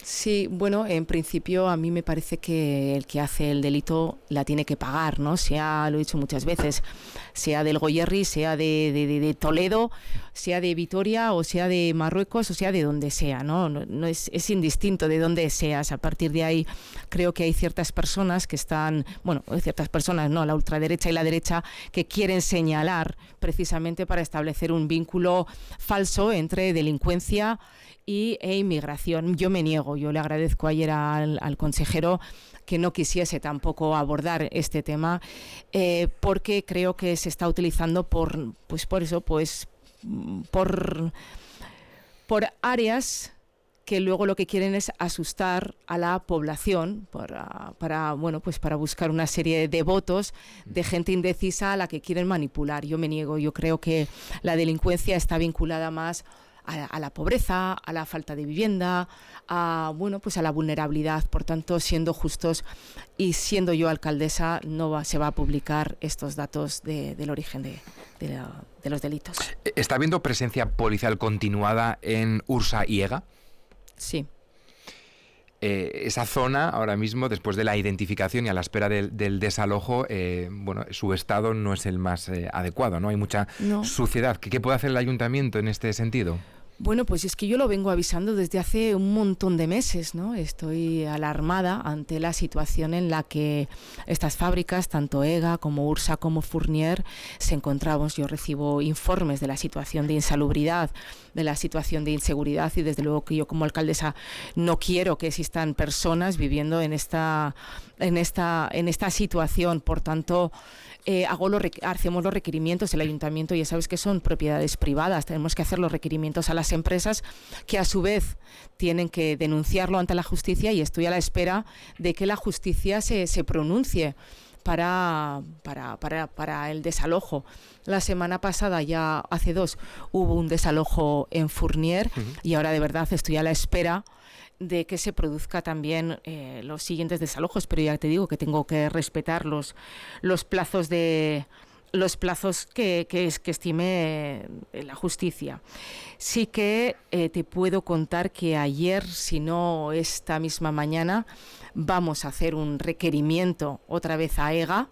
Sí, bueno, en principio a mí me parece que el que hace el delito la tiene que pagar, ¿no? Sea, lo he dicho muchas veces, sea del Goierri, sea de Toledo, sea de Vitoria o sea de Marruecos o sea de donde sea, ¿no? No es indistinto de dónde seas. A partir de ahí creo que hay ciertas personas que están, bueno, ciertas personas, no, la ultraderecha y la derecha, que quieren señalar precisamente para establecer un vínculo falso entre delincuencia e inmigración. Yo me niego, yo le agradezco ayer al consejero que no quisiese tampoco abordar este tema, porque creo que se está utilizando por áreas que luego lo que quieren es asustar a la población para buscar una serie de votos de gente indecisa a la que quieren manipular. Yo me niego, yo creo que la delincuencia está vinculada más a la pobreza, a la falta de vivienda, a la vulnerabilidad. Por tanto, siendo justos y siendo yo alcaldesa, se va a publicar estos datos del origen de los delitos. ¿Está habiendo presencia policial continuada en Ursa y Ega? Sí. Esa zona ahora mismo, después de la identificación y a la espera del desalojo, su estado no es el más adecuado, ¿no? Hay mucha suciedad. ¿Qué puede hacer el ayuntamiento en este sentido? Bueno, pues es que yo lo vengo avisando desde hace un montón de meses, ¿no? Estoy alarmada ante la situación en la que estas fábricas, tanto EGA como Ursa como Fournier, se encontraban. Yo recibo informes de la situación de insalubridad, de la situación de inseguridad, y desde luego que yo como alcaldesa no quiero que existan personas viviendo en esta situación. Por tanto, hacemos los requerimientos. El ayuntamiento, ya sabes que son propiedades privadas, tenemos que hacer los requerimientos a las empresas, que a su vez tienen que denunciarlo ante la justicia, y estoy a la espera de que la justicia se pronuncie para el desalojo. La semana pasada, ya hace 2, hubo un desalojo en Fournier, y ahora de verdad estoy a la espera de que se produzca también los siguientes desalojos, pero ya te digo que tengo que respetar los plazos que estime la justicia. Sí que te puedo contar que ayer, si no esta misma mañana, vamos a hacer un requerimiento otra vez a EGA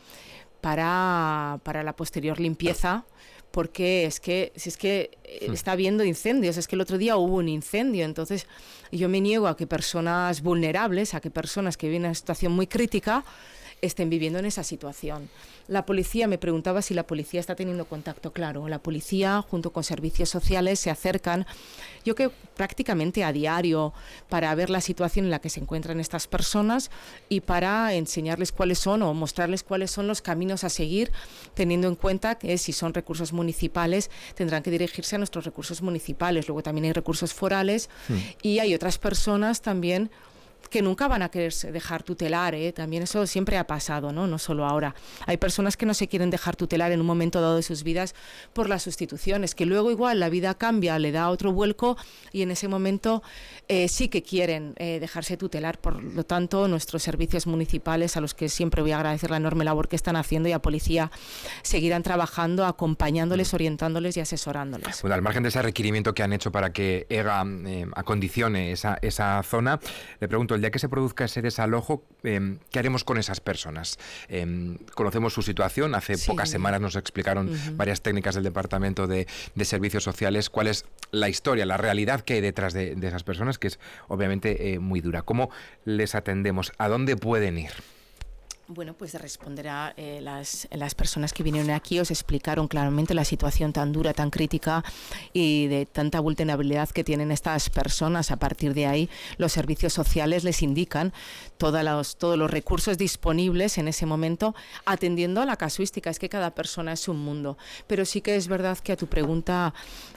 para la posterior limpieza, porque si es que está habiendo incendios. Es que el otro día hubo un incendio, entonces yo me niego a que personas vulnerables, a que personas que viven en una situación muy crítica estén viviendo en esa situación. La policía, me preguntaba si la policía está teniendo contacto. Claro, la policía junto con servicios sociales se acercan, yo creo prácticamente a diario, para ver la situación en la que se encuentran estas personas y para enseñarles cuáles son o mostrarles cuáles son los caminos a seguir, teniendo en cuenta que si son recursos municipales tendrán que dirigirse a nuestros recursos municipales. Luego también hay recursos forales y hay otras personas también que nunca van a quererse dejar tutelar, también eso siempre ha pasado, no solo ahora. Hay personas que no se quieren dejar tutelar en un momento dado de sus vidas por las sustituciones, que luego igual la vida cambia, le da otro vuelco y en ese momento sí que quieren dejarse tutelar. Por lo tanto, nuestros servicios municipales, a los que siempre voy a agradecer la enorme labor que están haciendo, y a policía, seguirán trabajando, acompañándoles, orientándoles y asesorándoles. Bueno, al margen de ese requerimiento que han hecho para que EGA acondicione esa zona, le pregunto, el día que se produzca ese desalojo, ¿qué haremos con esas personas? Conocemos su situación, hace pocas semanas nos explicaron varias técnicas del Departamento de Servicios Sociales. ¿Cuál es la historia, la realidad que hay detrás de esas personas, que es obviamente muy dura? ¿Cómo les atendemos? ¿A dónde pueden ir? Bueno, pues responderá las personas que vinieron aquí, os explicaron claramente la situación tan dura, tan crítica y de tanta vulnerabilidad que tienen estas personas. A partir de ahí, los servicios sociales les indican todos los recursos disponibles en ese momento, atendiendo a la casuística. Es que cada persona es un mundo. Pero sí que es verdad que a tu pregunta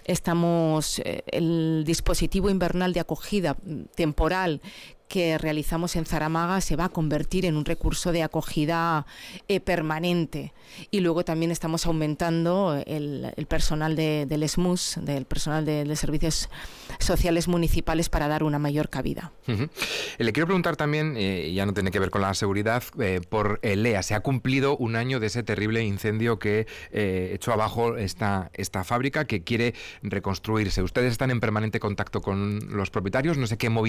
el dispositivo invernal de acogida temporal que realizamos en Zaramaga se va a convertir en un recurso de acogida permanente. Y luego también estamos aumentando el personal del SMUS, del personal de servicios sociales municipales, para dar una mayor cabida. Le quiero preguntar también, ya no tiene que ver con la seguridad, por el EA. Se ha cumplido un año de ese terrible incendio que echó abajo esta fábrica, que quiere reconstruirse. Ustedes están en permanente contacto con los propietarios. No sé qué